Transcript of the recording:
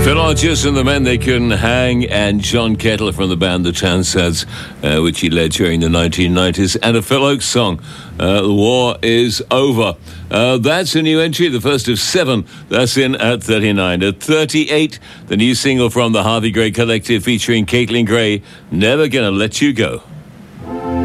Phil Hodges and the Men They Couldn't Hang, and John Kettle from the band The Chansads, which he led during the 1990s, and a Phil Oakes song, The War Is Over. That's a new entry, the first of 7. That's in at 39. At 38, the new single from the Harvey Gray Collective featuring Caitlin Gray, Never Gonna Let You Go.